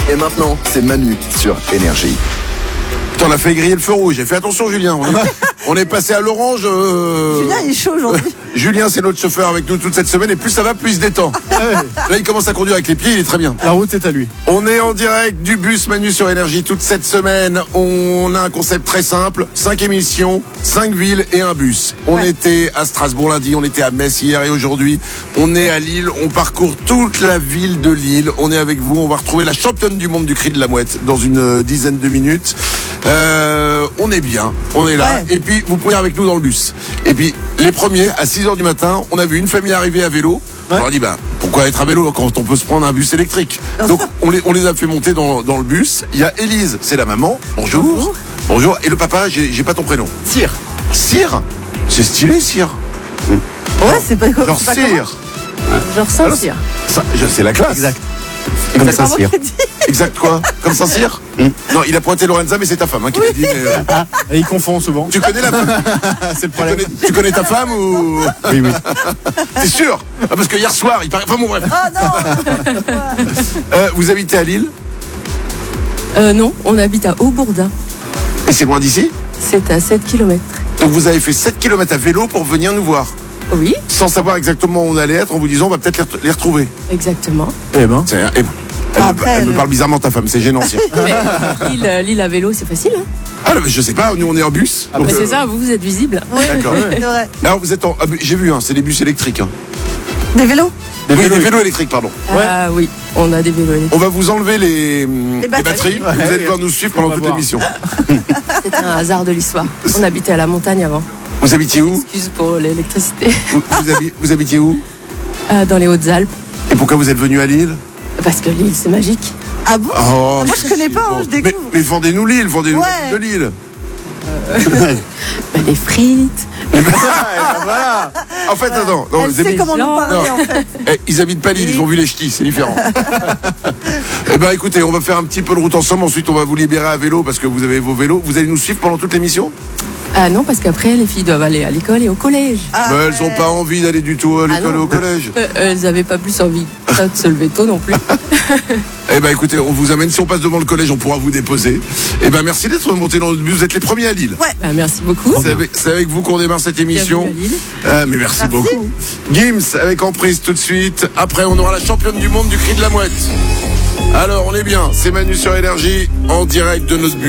Et maintenant, c'est Manu sur Énergie. Putain, on a fait griller le feu rouge. Fais attention, Julien. On est passé à l'orange. Julien, il est chaud aujourd'hui. Julien, c'est notre chauffeur avec nous toute cette semaine. Et plus ça va, plus il se détend. Là, il commence à conduire avec les pieds. Il est très bien. La route est à lui. On est en direct du bus Manu sur Énergie toute cette semaine. On a un concept très simple. 5 émissions, 5 villes et un bus. On était à Strasbourg lundi, on était à Metz hier et aujourd'hui. On est à Lille. On parcourt toute la ville de Lille. On est avec vous. On va retrouver la championne du monde du cri de la mouette dans une dizaine de minutes. On est bien. On est là. Ouais. Et puis, vous pouvez venir avec nous dans le bus. Et puis, les premiers, à 6h du matin, on a vu une famille arriver à vélo. On leur a dit, pourquoi être à vélo quand on peut se prendre un bus électrique? Donc, on les a fait monter dans le bus. Il y a Élise, c'est la maman. Bonjour. Bonjour. Et le papa, j'ai pas ton prénom. Cyr. Cyr? C'est stylé, Cyr. Ouais, c'est pas comme Genre ça. Cyr. Genre Saint-Cyr. C'est la classe. Exact. Comme C'est pas moi qui l'ai dit. Exact quoi? Comme Saint-Cyr? Non, il a pointé Lorenza, mais c'est ta femme qui l'a dit. Mais, Et il confond souvent. tu connais la femme? C'est le problème. Tu connais ta femme ou? Oui. T'es sûr? Parce que hier soir, il paraît. Enfin bon, bref. Ah non. Vous habitez à Lille? Non, on habite à Aubourdin. Et c'est loin d'ici? C'est à 7 km. Donc vous avez fait 7 km à vélo pour venir nous voir. Oui, Sans savoir exactement où on allait être, en vous disant on va peut-être les retrouver. exactement. Eh ben. Elle me parle bizarrement ta femme, c'est gênant. Cyr. Mais Lille à vélo, c'est facile. Hein. Ah non, mais je sais pas, nous on est en bus. donc, Mais c'est ça, vous êtes visible. D'accord. C'est vrai. Alors vous êtes en. J'ai vu, c'est des bus électriques. Des vélos. Oui, des vélos électriques, pardon. Ah oui, on a des vélos électriques. On va vous enlever les batteries. Vous allez devoir nous suivre pendant va toute voir. l'émission. C'est un hasard de l'histoire. On habitait à la montagne avant. Vous habitiez où? Excuse pour l'électricité. Vous habitiez où? Dans les Hautes-Alpes. Et pourquoi vous êtes venu à Lille? Parce que Lille, c'est magique. Ah bon? Oh, Moi, je connais pas, je découvre. Mais vendez-nous Lille, vendez-nous Ouais. la ville de Lille. Les frites. Voilà. En fait, attends. Non, Elle c'est- sait comment nous Non. parler, en fait. Ils habitent pas Lille, ils ont vu les ch'tis, c'est différent. Eh ben écoutez, on va faire un petit peu de route ensemble, ensuite on va vous libérer à vélo parce que vous avez vos vélos. Vous allez nous suivre pendant toute l'émission? Ah non, parce qu'après, les filles doivent aller à l'école et au collège. Ah, Mais elles ont pas envie d'aller du tout à l'école non. ou au collège. Elles n'avaient pas plus envie que ça de se lever tôt non plus. Eh ben écoutez, on vous amène, si on passe devant le collège, on pourra vous déposer. Eh ben merci d'être monté dans le bus, vous êtes les premiers à Lille. Bah, merci beaucoup. C'est avec vous qu'on démarre cette émission. Bienvenue à Lille. Mais merci beaucoup. Gims avec Emprise tout de suite. Après, on aura la championne du monde du cri de la mouette. Alors, on est bien. C'est Manu sur Énergie en direct de notre bus.